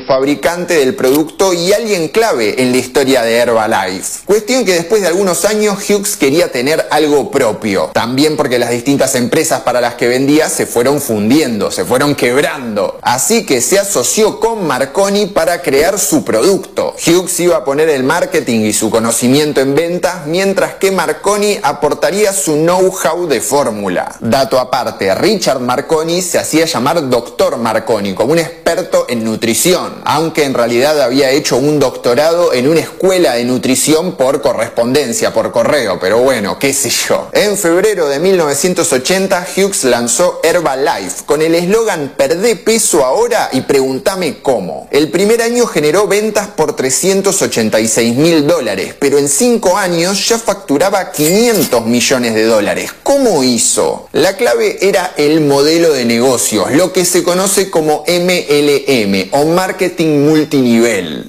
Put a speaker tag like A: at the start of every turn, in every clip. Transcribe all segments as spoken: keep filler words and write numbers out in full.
A: fabricante del producto y alguien clave en la historia de Herbalife. Cuestión que después de algunos años Hughes quería tener algo propio, también porque las distintas empresas para las que vendía se fueron fundiendo, se fueron quebrando, así que se asoció con Marconi para crear su producto. Hughes iba a poner el marketing y su conocimiento en ventas, mientras que Marconi aportaría su know-how de fórmula. Dato aparte, Richard Marconi se hacía llamar doctor Marconi, como un experto en nutrición, aunque en realidad había hecho un doctorado en una escuela de nutrición por correspondencia, por correo, pero bueno, qué sé yo. En febrero de mil novecientos ochenta, Hughes lanzó Herbalife con el eslogan "Perdé peso ahora y pregúntame cómo". El primer año generó ventas por trescientos ochenta y seis mil dólares, pero en cinco años ya facturaba quinientos millones de dólares. ¿Cómo hizo? La clave era el modelo de negocios, lo que se conoce como M L M o Marketing Multinivel.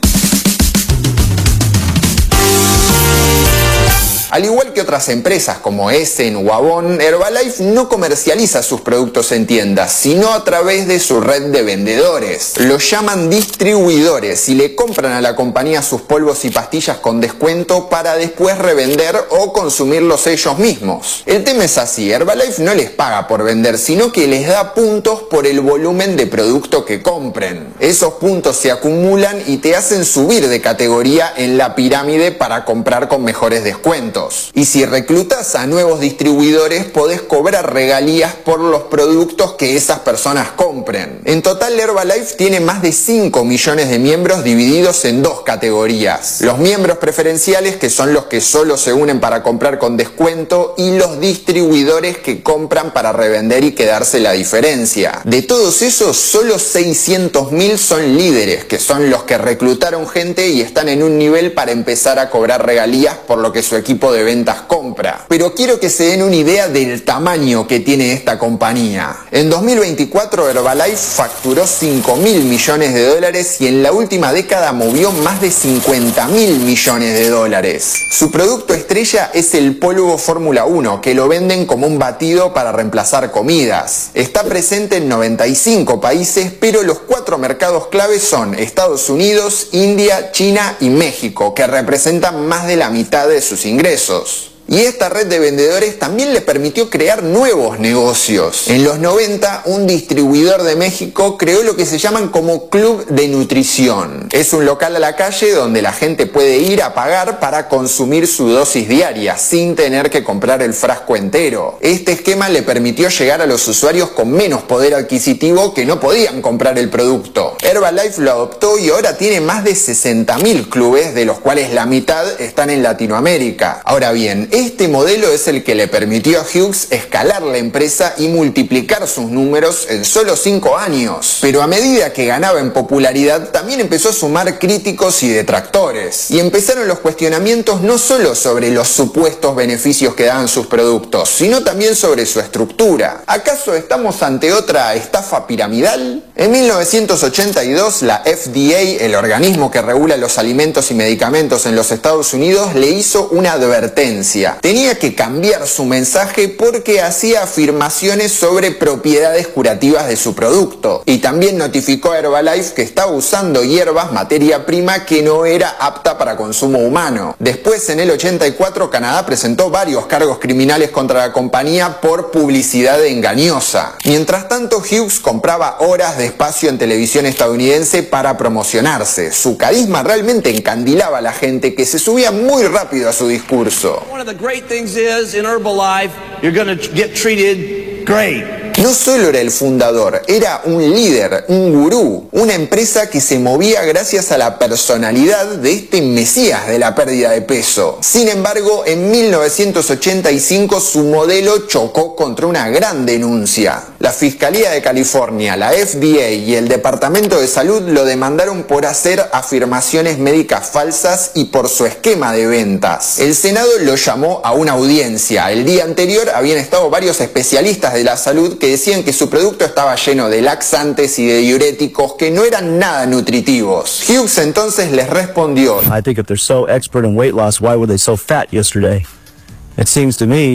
A: Al igual que otras empresas como Essen o Avon, Herbalife no comercializa sus productos en tiendas, sino a través de su red de vendedores. Los llaman distribuidores y le compran a la compañía sus polvos y pastillas con descuento para después revender o consumirlos ellos mismos. El tema es así, Herbalife no les paga por vender, sino que les da puntos por el volumen de producto que compren. Esos puntos se acumulan y te hacen subir de categoría en la pirámide para comprar con mejores descuentos. Y si reclutas a nuevos distribuidores, podés cobrar regalías por los productos que esas personas compren. En total, Herbalife tiene más de cinco millones de miembros divididos en dos categorías: los miembros preferenciales, que son los que solo se unen para comprar con descuento, y los distribuidores que compran para revender y quedarse la diferencia. De todos esos, solo seiscientos mil son líderes, que son los que reclutaron gente y están en un nivel para empezar a cobrar regalías por lo que su equipo de ventas compra. Pero quiero que se den una idea del tamaño que tiene esta compañía. En dos mil veinticuatro, Herbalife facturó cinco mil millones de dólares y en la última década movió más de cincuenta mil millones de dólares. Su producto estrella es el polvo Fórmula uno, que lo venden como un batido para reemplazar comidas. Está presente en noventa y cinco países, pero los cuatro mercados claves son Estados Unidos, India, China y México, que representan más de la mitad de sus ingresos. Y esta red de vendedores también le permitió crear nuevos negocios. En los noventa, un distribuidor de México creó lo que se llaman como Club de Nutrición. Es un local a la calle donde la gente puede ir a pagar para consumir su dosis diaria, sin tener que comprar el frasco entero. Este esquema le permitió llegar a los usuarios con menos poder adquisitivo que no podían comprar el producto. Herbalife lo adoptó y ahora tiene más de sesenta mil clubes, de los cuales la mitad están en Latinoamérica. Ahora bien, este modelo es el que le permitió a Hughes escalar la empresa y multiplicar sus números en solo cinco años. Pero a medida que ganaba en popularidad, también empezó a sumar críticos y detractores. Y empezaron los cuestionamientos no solo sobre los supuestos beneficios que daban sus productos, sino también sobre su estructura. ¿Acaso estamos ante otra estafa piramidal? En mil novecientos ochenta y dos, la F D A, el organismo que regula los alimentos y medicamentos en los Estados Unidos, le hizo una advertencia. Tenía que cambiar su mensaje porque hacía afirmaciones sobre propiedades curativas de su producto. Y también notificó a Herbalife que estaba usando hierbas, materia prima que no era apta para consumo humano. Después, en el ochenta y cuatro, Canadá presentó varios cargos criminales contra la compañía por publicidad engañosa. Mientras tanto, Hughes compraba horas de espacio en televisión estadounidense para promocionarse. Su carisma realmente encandilaba a la gente, que se subía muy rápido a su discurso.
B: Great things is in Herbalife, you're going to get treated great.
A: No solo era el fundador, era un líder, un gurú, una empresa que se movía gracias a la personalidad de este mesías de la pérdida de peso. Sin embargo, en mil novecientos ochenta y cinco su modelo chocó contra una gran denuncia. La Fiscalía de California, la F D A y el Departamento de Salud lo demandaron por hacer afirmaciones médicas falsas y por su esquema de ventas. El Senado lo llamó a una audiencia. El día anterior habían estado varios especialistas de la salud que decían que su producto estaba lleno de laxantes y de diuréticos que no eran nada nutritivos. Hughes entonces les respondió:
C: I think if they're so expert in weight loss, why were they so fat yesterday? It seems to me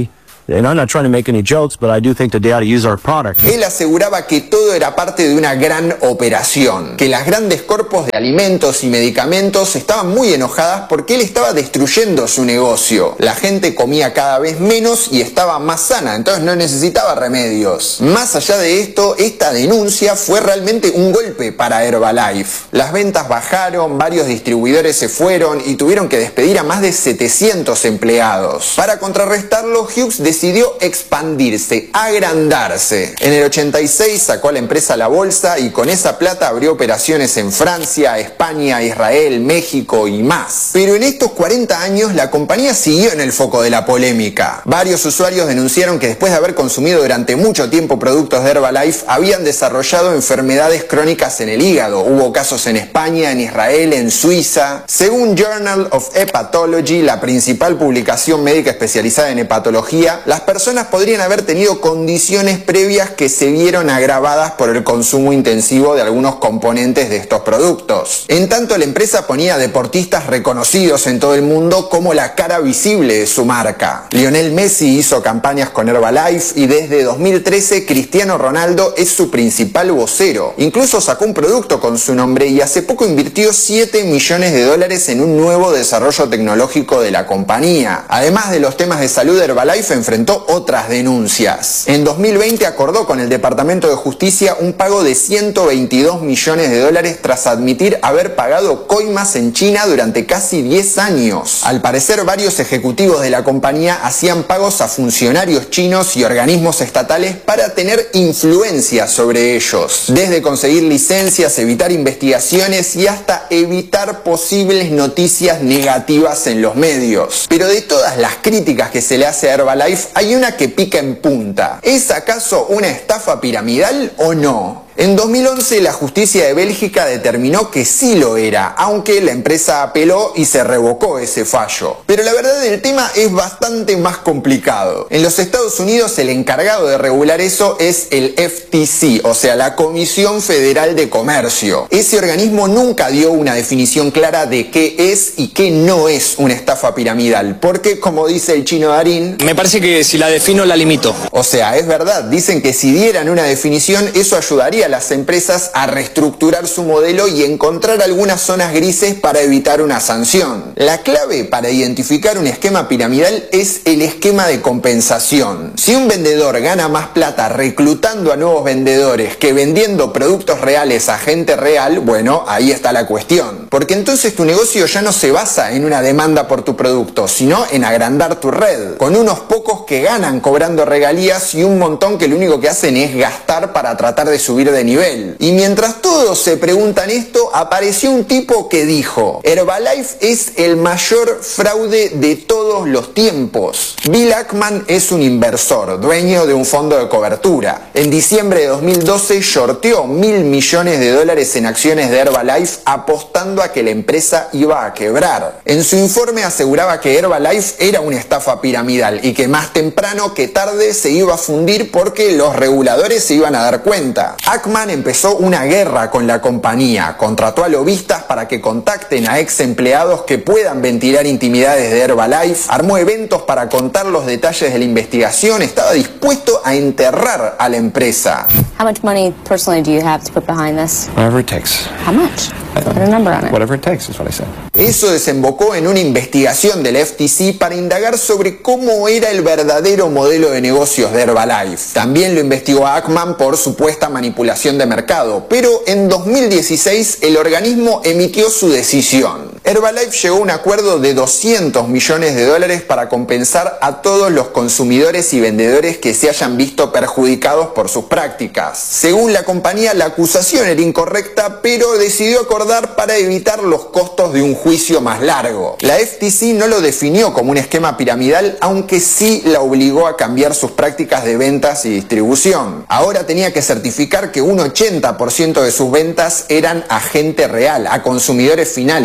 C: and I'm not trying to make any jokes, but I do think that they ought to use our product.
A: Él aseguraba que todo era parte de una gran operación, que las grandes corpos de alimentos y medicamentos estaban muy enojadas porque él estaba destruyendo su negocio. La gente comía cada vez menos y estaba más sana, entonces no necesitaba remedios. Más allá de esto, esta denuncia fue realmente un golpe para Herbalife. Las ventas bajaron, varios distribuidores se fueron y tuvieron que despedir a más de setecientos empleados. Para contrarrestarlo, Hughes decidió expandirse, agrandarse. En el ochenta y seis sacó a la empresa a la bolsa y con esa plata abrió operaciones en Francia, España, Israel, México y más. Pero en estos cuarenta años la compañía siguió en el foco de la polémica. Varios usuarios denunciaron que después de haber consumido durante mucho tiempo productos de Herbalife habían desarrollado enfermedades crónicas en el hígado. Hubo casos en España, en Israel, en Suiza. Según Journal of Hepatology, la principal publicación médica especializada en hepatología, las personas podrían haber tenido condiciones previas que se vieron agravadas por el consumo intensivo de algunos componentes de estos productos. En tanto, la empresa ponía a deportistas reconocidos en todo el mundo como la cara visible de su marca. Lionel Messi hizo campañas con Herbalife y desde dos mil trece Cristiano Ronaldo es su principal vocero. Incluso sacó un producto con su nombre y hace poco invirtió siete millones de dólares en un nuevo desarrollo tecnológico de la compañía. Además de los temas de salud, Herbalife enfrentó otras denuncias. En dos mil veinte acordó con el Departamento de Justicia un pago de ciento veintidós millones de dólares tras admitir haber pagado coimas en China durante casi diez años. Al parecer, varios ejecutivos de la compañía hacían pagos a funcionarios chinos y organismos estatales para tener influencia sobre ellos, desde conseguir licencias, evitar investigaciones y hasta evitar posibles noticias negativas en los medios. Pero de todas las críticas que se le hace a Herbalife, hay una que pica en punta. ¿Es acaso una estafa piramidal o no? En dos mil once la justicia de Bélgica determinó que sí lo era, aunque la empresa apeló y se revocó ese fallo. Pero la verdad del tema es bastante más complicado. En los Estados Unidos el encargado de regular eso es el F T C, o sea, la Comisión Federal de Comercio. Ese organismo nunca dio una definición clara de qué es y qué no es una estafa piramidal, porque como dice el chino Darín,
D: me parece que si la defino la limito.
A: O sea, es verdad, dicen que si dieran una definición eso ayudaría a las empresas a reestructurar su modelo y encontrar algunas zonas grises para evitar una sanción. La clave para identificar un esquema piramidal es el esquema de compensación. Si un vendedor gana más plata reclutando a nuevos vendedores que vendiendo productos reales a gente real, bueno, ahí está la cuestión. Porque entonces tu negocio ya no se basa en una demanda por tu producto, sino en agrandar tu red, con unos pocos que ganan cobrando regalías y un montón que lo único que hacen es gastar para tratar de subir de nivel. Y mientras todos se preguntan esto, apareció un tipo que dijo: Herbalife es el mayor fraude de todos los tiempos. Bill Ackman es un inversor, dueño de un fondo de cobertura. En diciembre de dos mil doce shorteó mil millones de dólares en acciones de Herbalife apostando a que la empresa iba a quebrar. En su informe aseguraba que Herbalife era una estafa piramidal y que más temprano que tarde se iba a fundir porque los reguladores se iban a dar cuenta. Ackman empezó una guerra con la compañía, contrató a lobistas para que contacten a ex empleados que puedan ventilar intimidades de Herbalife, armó eventos para contar los detalles de la investigación, estaba dispuesto a enterrar a la empresa.
E: How much money personally do you have to put behind this?
F: Whatever it takes.
E: How much? Put a number on it.
F: Whatever it takes is what I said.
A: Eso desembocó en una investigación del F T C para indagar sobre cómo era el verdadero modelo de negocios de Herbalife. También lo investigó Ackman por supuesta manipulación de mercado, pero en dos mil dieciséis el organismo emitió su decisión. Herbalife llegó a un acuerdo de doscientos millones de dólares para compensar a todos los consumidores y vendedores que se hayan visto perjudicados por sus prácticas. Según la compañía, la acusación era incorrecta, pero decidió acordar para evitar los costos de un juicio más largo. La F T C no lo definió como un esquema piramidal, aunque sí la obligó a cambiar sus prácticas de ventas y distribución. Ahora tenía que certificar que un ochenta por ciento de sus ventas eran a gente real, a consumidores finales, y no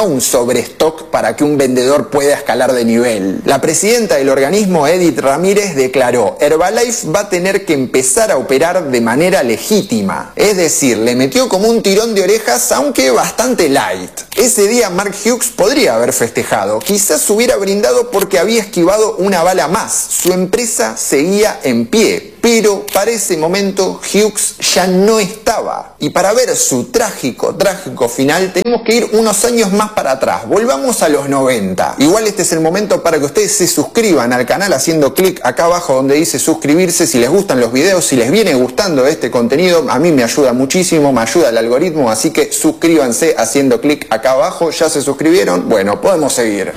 A: no un sobrestock para que un vendedor pueda escalar de nivel. La presidenta del organismo, Edith Ramírez, declaró: Herbalife va a tener que empezar a operar de manera legítima. Es decir, le metió como un tirón de orejas, aunque bastante light. Ese día Mark Hughes podría haber festejado, quizás hubiera brindado porque había esquivado una bala más. Su empresa seguía en pie, pero para ese momento Hughes ya no estaba. Y para ver su trágico, trágico final tenemos que ir unos años más para atrás. Volvamos a los noventa. Igual este es el momento para que ustedes se suscriban al canal haciendo clic acá abajo donde dice suscribirse. Si les gustan los videos, si les viene gustando este contenido, a mí me ayuda muchísimo, me ayuda el algoritmo, así que suscríbanse haciendo clic acá abajo. ¿Ya se suscribieron? Bueno, podemos seguir.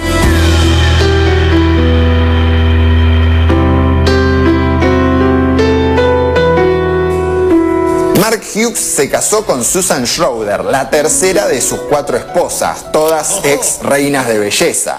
A: Mark Hughes se casó con Susan Schroeder, la tercera de sus cuatro esposas, todas ex reinas de belleza.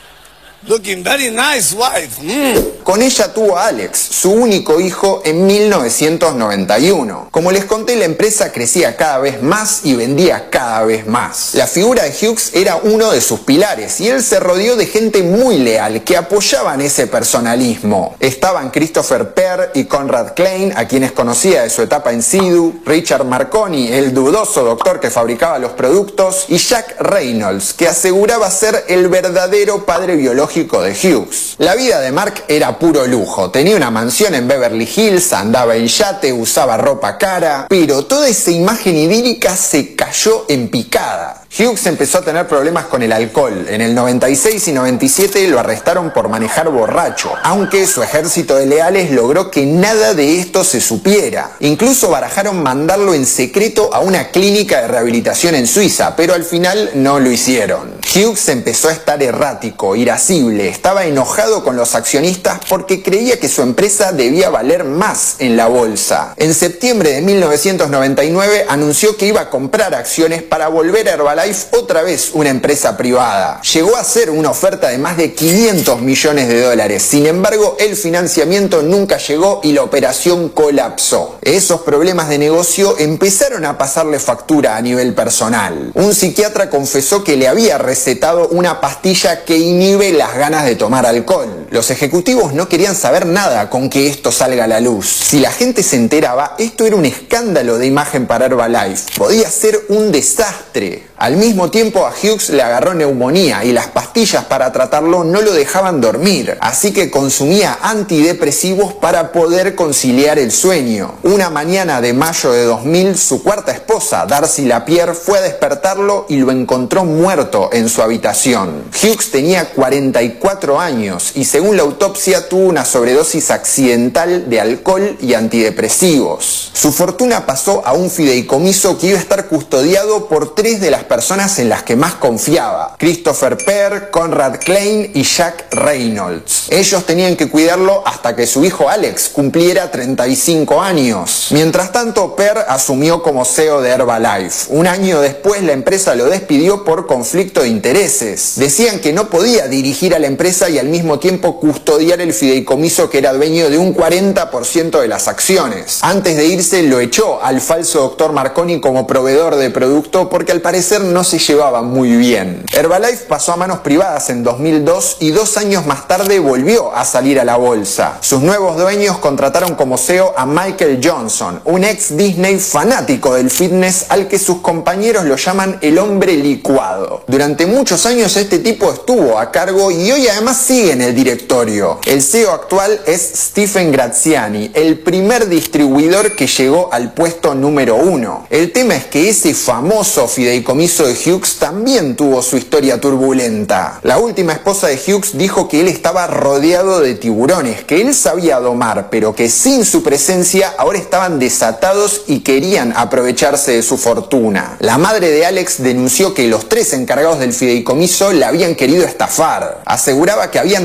F: Looking very nice wife. Mm.
A: Con ella tuvo a Alex, su único hijo, en mil novecientos noventa y uno. Como les conté, la empresa crecía cada vez más y vendía cada vez más. La figura de Hughes era uno de sus pilares y él se rodeó de gente muy leal que apoyaban ese personalismo. Estaban Christopher Perr y Conrad Klein, a quienes conocía de su etapa en Sidu, Richard Marconi, el dudoso doctor que fabricaba los productos, y Jack Reynolds, que aseguraba ser el verdadero padre biológico de Hughes. La vida de Mark era puro lujo. Tenía una mansión en Beverly Hills, andaba en yate, usaba ropa cara, pero toda esa imagen idílica se cayó en picada. Hughes empezó a tener problemas con el alcohol. En el noventa y seis y noventa y siete lo arrestaron por manejar borracho, aunque su ejército de leales logró que nada de esto se supiera. Incluso barajaron mandarlo en secreto a una clínica de rehabilitación en Suiza, pero al final no lo hicieron. Hughes empezó a estar errático, irascible, estaba enojado con los accionistas porque creía que su empresa debía valer más en la bolsa. En septiembre de mil novecientos noventa y nueve anunció que iba a comprar acciones para volver a Herbalife otra vez una empresa privada. Llegó a ser una oferta de más de quinientos millones de dólares. Sin embargo, el financiamiento nunca llegó y la operación colapsó. Esos problemas de negocio empezaron a pasarle factura a nivel personal. Un psiquiatra confesó que le había recetado una pastilla que inhibe las ganas de tomar alcohol. Los ejecutivos no querían saber nada con que esto salga a la luz. Si la gente se enteraba, esto era un escándalo de imagen para Herbalife. Podía ser un desastre. Al mismo tiempo a Hughes le agarró neumonía y las pastillas para tratarlo no lo dejaban dormir, así que consumía antidepresivos para poder conciliar el sueño. Una mañana de mayo de dos mil, su cuarta esposa, Darcy Lapierre, fue a despertarlo y lo encontró muerto en su habitación. Hughes tenía cuarenta y cuatro años y según la autopsia tuvo una sobredosis accidental de alcohol y antidepresivos. Su fortuna pasó a un fideicomiso que iba a estar custodiado por tres de las personas en las que más confiaba: Christopher Perr, Conrad Klein y Jack Reynolds. Ellos tenían que cuidarlo hasta que su hijo Alex cumpliera treinta y cinco años. Mientras tanto, Perr asumió como C E O de Herbalife. Un año después la empresa lo despidió por conflicto de intereses. Decían que no podía dirigir a la empresa y al mismo tiempo custodiar el fideicomiso que era dueño de un cuarenta por ciento de las acciones. Antes de irse lo echó al falso doctor Marconi como proveedor de producto porque al parecer no se llevaba muy bien. Herbalife pasó a manos privadas en dos mil dos y dos años más tarde volvió a salir a la bolsa. Sus nuevos dueños contrataron como C E O a Michael Johnson, un ex Disney fanático del fitness al que sus compañeros lo llaman el hombre licuado. Durante muchos años este tipo estuvo a cargo y hoy además sigue en el directorio. El C E O actual es Stephen Graziani, el primer distribuidor que llegó al puesto número uno. El tema es que ese famoso fideicomiso de Hughes también tuvo su historia turbulenta. La última esposa de Hughes dijo que él estaba rodeado de tiburones, que él sabía domar, pero que sin su presencia ahora estaban desatados y querían aprovecharse de su fortuna. La madre de Alex denunció que los tres encargados del fideicomiso la habían querido estafar. Aseguraba que habían regalado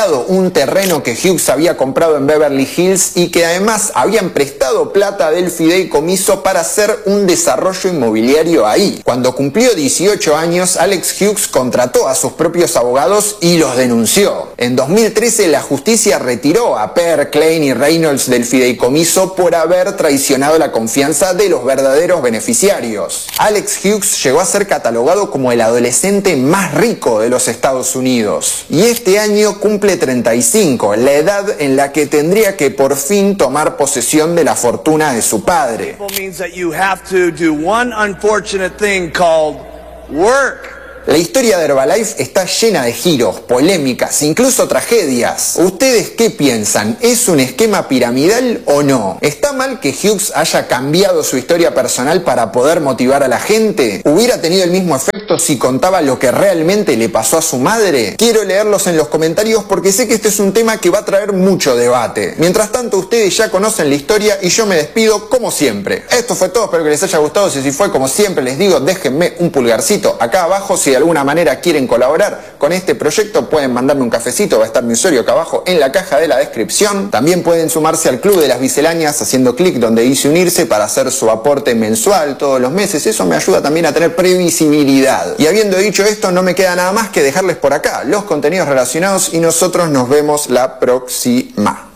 A: regalado un terreno que Hughes había comprado en Beverly Hills y que además habían prestado plata del fideicomiso para hacer un desarrollo inmobiliario ahí. Cuando cumplió dieciocho años, Alex Hughes contrató a sus propios abogados y los denunció. En dos mil trece la justicia retiró a Pear, Klein y Reynolds del fideicomiso por haber traicionado la confianza de los verdaderos beneficiarios. Alex Hughes llegó a ser catalogado como el adolescente más rico de los Estados Unidos. Y este año cumple treinta y cinco, la edad en la que tendría que por fin tomar posesión de la fortuna de su padre. La historia de Herbalife está llena de giros, polémicas, incluso tragedias. ¿Ustedes qué piensan? ¿Es un esquema piramidal o no? ¿Está mal que Hughes haya cambiado su historia personal para poder motivar a la gente? ¿Hubiera tenido el mismo efecto si contaba lo que realmente le pasó a su madre? Quiero leerlos en los comentarios porque sé que este es un tema que va a traer mucho debate. Mientras tanto, ustedes ya conocen la historia y yo me despido como siempre. Esto fue todo, espero que les haya gustado. Si así fue, como siempre les digo, déjenme un pulgarcito acá abajo. Si de alguna manera quieren colaborar con este proyecto, pueden mandarme un cafecito, va a estar mi usuario acá abajo en la caja de la descripción. También pueden sumarse al Club de las Misceláneas haciendo clic donde dice unirse para hacer su aporte mensual todos los meses. Eso me ayuda también a tener previsibilidad. Y habiendo dicho esto, no me queda nada más que dejarles por acá los contenidos relacionados y nosotros nos vemos la próxima.